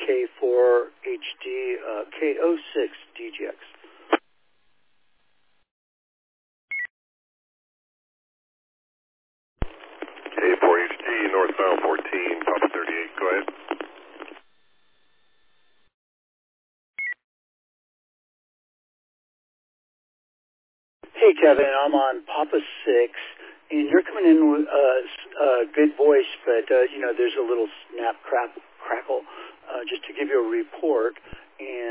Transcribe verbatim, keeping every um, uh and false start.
K four H D, uh, K zero six D G X. K four H D, northbound fourteen, Papa thirty-eight, go ahead. Hey, Kevin, I'm on Papa six, and you're coming in with a uh, uh, good voice, but, uh, you know, there's a little snap, crap, crackle, uh, just to give you a report. And